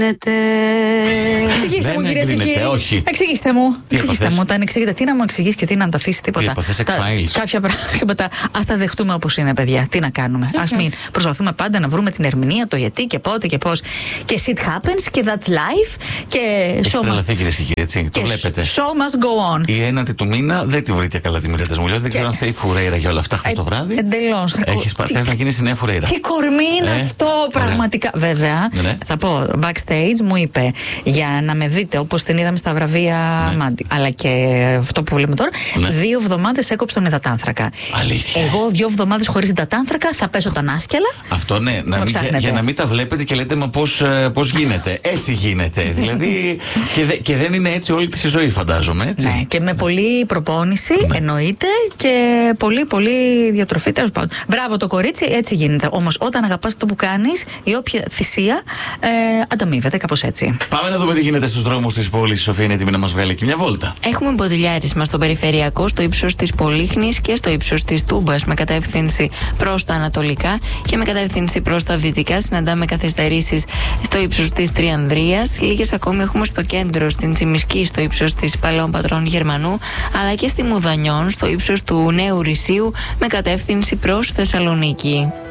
Εξηγήστε μου, κυρίες και κύριοι. Όχι. Εξηγήστε μου. Όταν εξηγείτε, τι να μου εξηγήσει και τι να μου τα αφήσει, τίποτα. Κάποια πράγματα ας τα δεχτούμε όπως είναι, παιδιά. Τι να κάνουμε. Ας μην προσπαθούμε πάντα να βρούμε την ερμηνεία, το γιατί και πότε και πώς. Και shit happens και that's life. Και έχει τρελαθεί, κυρίες και κύριοι, έτσι. Το βλέπετε. Show must go on. Η ένατη του μήνα δεν τη βρείτε καλά τη μοιρέτα μου. Δεν ξέρω αν φταίει η Φουρέιρα για όλα αυτά χθες το βράδυ. Εντελώς. Θες να γίνεις η νέα Φουρέιρα. Τι κορμί είναι αυτό, πραγματικά. Βέβαια, θα πω, backstage μου είπε για να με δείτε όπως την είδαμε στα βραβεία Μάντι, αλλά και αυτό που βλέπουμε τώρα, 2 εβδομάδες έκοψε τον υδατάνθρακα. Αλήθεια. Εγώ 2 εβδομάδες χωρίς υδατάνθρακα θα πέσω τα νάσκελα. Αυτό ναι, για να μην τα βλέπετε και λέτε, μα πώς γίνεται. Έτσι γίνεται. Δηλαδή, και δεν είναι έτσι όλη τη ζωή, φαντάζομαι. Έτσι. Ναι, και με πολλή προπόνηση, εννοείται, και πολύ διατροφή, τέλος πάντων. Μπράβο το κορίτσι, έτσι γίνεται. Όμως όταν αγαπάς το που κάνεις, η όποια θυσία ανταμείβεται, κάπως έτσι. Πάμε να δούμε τι γίνεται στους δρόμους της πόλης. Η Σοφία είναι έτοιμη να μας βγάλει και μια βόλτα. Έχουμε μποτιλιάρισμα στο περιφερειακό, στο ύψος της Πολύχνης και στο ύψος της Τούμπας, με κατεύθυνση προς τα ανατολικά και με κατεύθυνση προς τα δυτικά. Συναντάμε καθυστερήσεις στο ύψος της Τριανδρίας. Λίγες ακόμη έχουμε στο κέντρο, στην Τσιμισκή, στο ύψος της Παλαιών Πατρών Γερμανού, αλλά και στη Μουδανιών, στο ύψος του Νέου Ρησίου, με κατεύθυνση προς Θεσσαλονίκη.